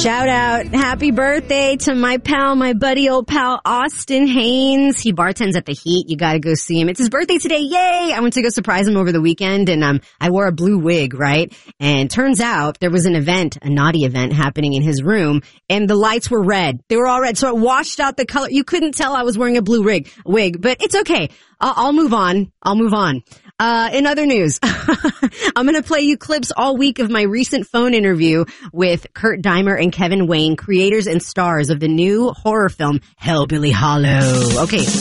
Shout out, happy birthday to my pal, my buddy, old pal, Austin Haynes. He bartends at the Heat. You gotta go see him. It's his birthday today. Yay! I went to go surprise him over the weekend, and I wore a blue wig, right? And turns out there was an event, a naughty event happening in his room, and the lights were red. They were all red, so it washed out the color. You couldn't tell I was wearing a blue wig, but it's okay. I'll move on. In other news, I'm going to play you clips all week of my recent phone interview with Kurt Deimer and Kevin Wayne, creators and stars of the new horror film Hellbilly Hollow. Okay.